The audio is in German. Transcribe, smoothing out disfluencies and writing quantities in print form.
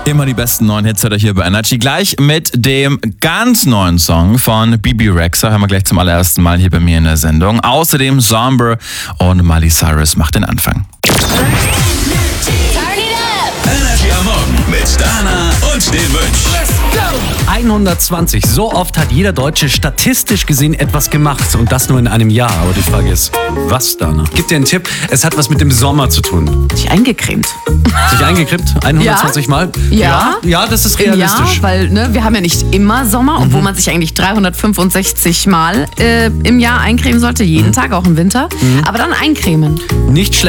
Immer die besten neuen Hits hat er hier bei Energy. Gleich mit dem ganz neuen Song von Bebe Rexha. Hören wir gleich zum allerersten Mal hier bei mir in der Sendung. Außerdem Sombre und Miley Cyrus macht den Anfang. Energy am Morgen mit Dana und den Wünsch. 120. So oft hat jeder Deutsche statistisch gesehen etwas gemacht. Und das nur in einem Jahr. Aber die Frage ist, was, Dana? Gib dir einen Tipp. Es hat was mit dem Sommer zu tun. Sich eingecremt. Sich eingecremt? 120 Mal? Ja. Ja, das ist realistisch. Ja, weil wir haben ja nicht immer Sommer, obwohl man sich eigentlich 365 Mal im Jahr eincremen sollte. Jeden Tag, auch im Winter. Aber dann eincremen. Nicht schlecht.